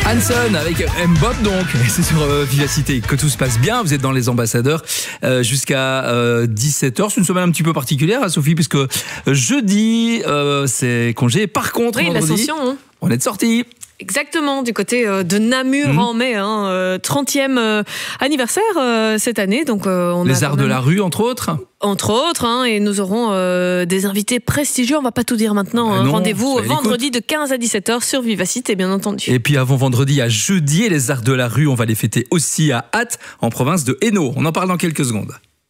Hanson avec M-Bob donc, c'est sur Vivacité que tout se passe bien, vous êtes dans les ambassadeurs jusqu'à 17h, c'est une semaine un petit peu particulière hein, Sophie, puisque jeudi c'est congé, par contre oui, vendredi, l'Ascension, hein. On est de sortie. Exactement, du côté de Namur en mai, 30e anniversaire cette année. Donc, les arts de la rue, entre autres. Entre autres, et nous aurons des invités prestigieux, on va pas tout dire maintenant. Non, rendez-vous vendredi de 15 à 17h sur Vivacité, bien entendu. Et puis avant vendredi à jeudi, et les arts de la rue, on va les fêter aussi à Ath, en province de Hainaut. On en parle dans quelques secondes.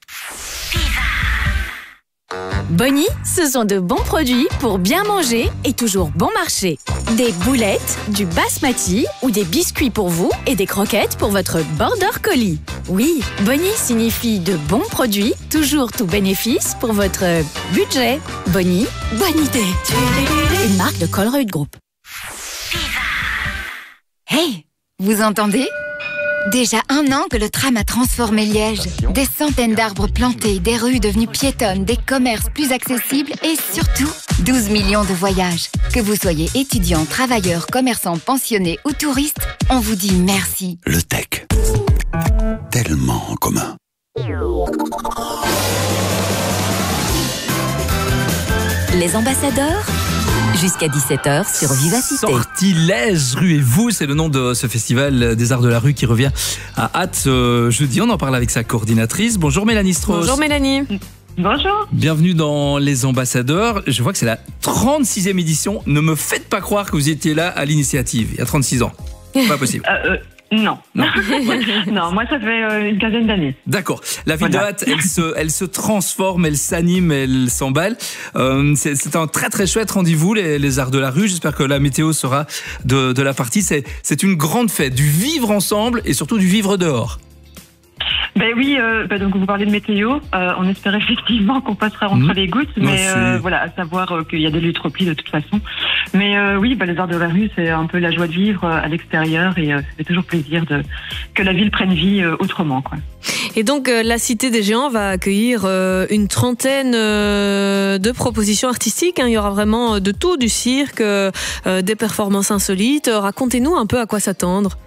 Bonnie, ce sont de bons produits pour bien manger et toujours bon marché. Des boulettes, du basmati ou des biscuits pour vous et des croquettes pour votre border collie. Oui, Bonnie signifie de bons produits, toujours tout bénéfice pour votre budget. Bonnie, bonne idée. Une marque de Colruyt Group. Hey, vous entendez ? Déjà 1 an que le tram a transformé Liège. Des centaines d'arbres plantés, des rues devenues piétonnes, des commerces plus accessibles et surtout 12 millions de voyages. Que vous soyez étudiant, travailleur, commerçant, pensionné ou touriste, on vous dit merci. Le tech. Tellement en commun. Les ambassadeurs, jusqu'à 17h sur Vivacité. Sortilège, ruez-vous, c'est le nom de ce festival des arts de la rue qui revient à Ath jeudi. On en parle avec sa coordinatrice. Bonjour Mélanie Strauss. Bonjour Mélanie. Bonjour. Bienvenue dans les ambassadeurs. Je vois que c'est la 36e édition. Ne me faites pas croire que vous étiez là à l'initiative, il y a 36 ans. Pas possible. Non. Non. Non, moi ça fait une quinzaine d'années. D'accord. La ville de Ath, elle se transforme, elle s'anime, elle s'emballe. C'est un très très chouette rendez-vous, les arts de la rue. J'espère que la météo sera de la partie. C'est une grande fête, du vivre ensemble et surtout du vivre dehors. Ben oui, donc vous parlez de météo. On espère effectivement qu'on passera entre les gouttes, mais voilà, à savoir qu'il y a des lieux trop plis de toute façon. Mais oui, les arts de la rue, c'est un peu la joie de vivre à l'extérieur et ça fait toujours plaisir que la ville prenne vie autrement, quoi. Et donc la Cité des Géants va accueillir une trentaine de propositions artistiques. Il y aura vraiment de tout, du cirque, des performances insolites. Racontez-nous un peu à quoi s'attendre.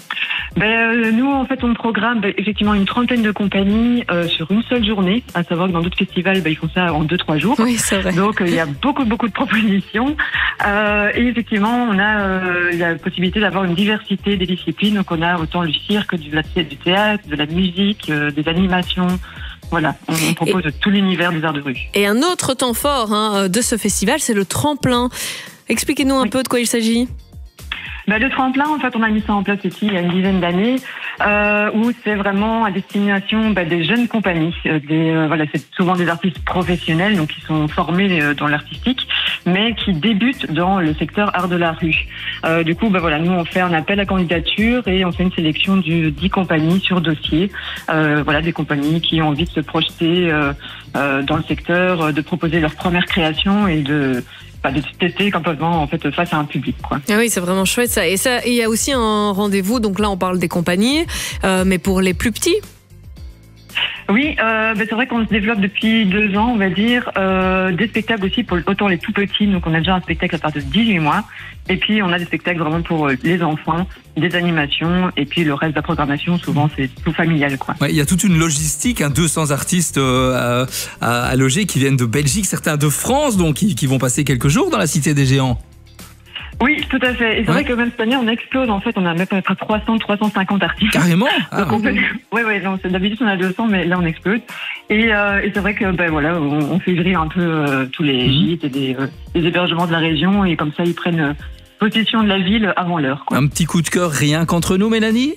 Nous, en fait, on programme effectivement une trentaine de compagnies sur une seule journée, à savoir que dans d'autres festivals, ils font ça en 2-3 jours. Oui, c'est vrai. Donc, il y a beaucoup de propositions. Et effectivement, on a la possibilité d'avoir une diversité des disciplines. Donc, on a autant le cirque, du théâtre, de la musique, des animations. Voilà, on propose tout l'univers des arts de rue. Et un autre temps fort de ce festival, c'est le tremplin. Expliquez-nous un peu de quoi il s'agit. Le tremplin, en fait, on a mis ça en place ici il y a une dizaine d'années, où c'est vraiment à destination des jeunes compagnies. C'est souvent des artistes professionnels, donc qui sont formés dans l'artistique, mais qui débutent dans le secteur art de la rue. Du coup, nous on fait un appel à candidature et on fait une sélection de 10 compagnies sur dossier. Des compagnies qui ont envie de se projeter dans le secteur, de proposer leur première création et de tester complètement en fait face à un public, quoi. Ah oui, c'est vraiment chouette ça. Et il y a aussi un rendez-vous, donc là on parle des compagnies, mais pour les plus petits. Oui, c'est vrai qu'on se développe depuis 2 ans, on va dire, des spectacles aussi pour autant les tout petits. Donc on a déjà un spectacle à partir de 18 mois. Et puis on a des spectacles vraiment pour les enfants, des animations. Et puis le reste de la programmation, souvent c'est tout familial, quoi. Ouais, il y a toute une logistique, 200 artistes à loger qui viennent de Belgique, certains de France, donc qui vont passer quelques jours dans la Cité des Géants. Oui, tout à fait. Et c'est vrai que même cette année, on explose. En fait, on a même à peu près 350 artistes. Carrément. D'habitude, on a 200, mais là, on explose. Et c'est vrai que, on fait ouvrir un peu tous les gîtes et des hébergements de la région. Et comme ça, ils prennent possession de la ville avant l'heure, quoi. Un petit coup de cœur rien qu'entre nous, Mélanie.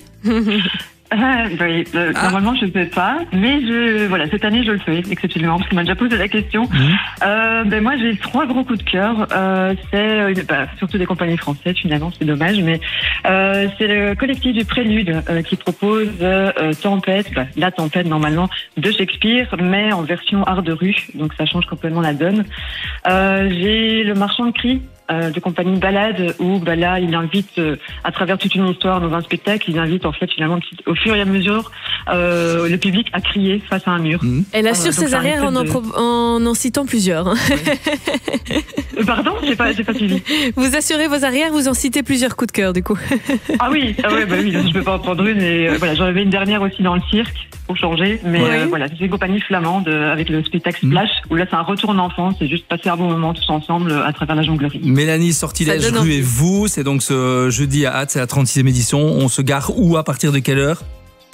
Normalement je ne fais pas, mais cette année je le fais exceptionnellement parce qu'on m'a déjà posé la question. Moi j'ai 3 gros coups de cœur. C'est surtout des compagnies françaises finalement, c'est dommage, mais c'est le collectif du Prélude qui propose Tempête, la Tempête normalement de Shakespeare, mais en version art de rue, donc ça change complètement la donne. J'ai le Marchand de Cris de compagnie Balade où là il invite à travers toute une histoire dans un spectacle, il invite en fait finalement au fur et à mesure le public à crier face à un mur. Elle assure ses arrières en citant plusieurs. Pardon, j'ai pas suivi. Vous assurez vos arrières, vous en citez plusieurs coups de cœur du coup. Ah oui, oui, je peux pas en prendre une. Et voilà, j'en avais une dernière aussi dans le cirque pour changer, mais voilà, c'est une compagnie flamande avec le spectacle Splash où là c'est un retour en enfance, c'est juste passer un bon moment tous ensemble à travers la jonglerie. Mélanie, Sortilège Rue et vous, c'est donc ce jeudi à Hâte, c'est la 36e édition. On se gare où, à partir de quelle heure?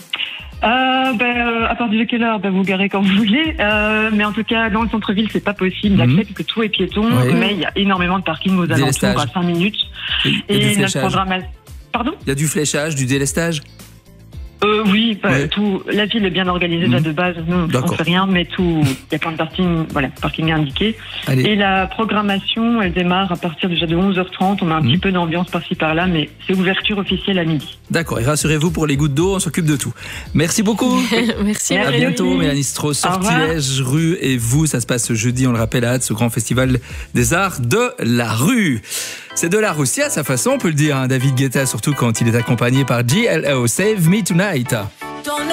À partir de quelle heure vous garez quand vous voulez, mais en tout cas dans le centre-ville c'est pas possible d'accès puisque tout est piéton, mais il y a énormément de parking aux alentours à 5 minutes et notre programmation. Pardon? Il y a du fléchage, du délestage? Oui, tout. La ville est bien organisée déjà de base. Nous, on fait rien, mais tout. Il y a plein de parking indiqué. Allez. Et la programmation, elle démarre à partir déjà de 11h30. On a un petit peu d'ambiance par-ci par-là, mais c'est ouverture officielle à midi. D'accord. Et rassurez-vous, pour les gouttes d'eau, on s'occupe de tout. Merci beaucoup. Merci. À bientôt, Mélanie Strauss. Sortilège Rue et vous, ça se passe ce jeudi, on le rappelle, à Hâte, ce grand festival des arts de la rue. C'est de l'art aussi à sa façon, on peut le dire. David Guetta, surtout quand il est accompagné par GLO. Save Me Tonight.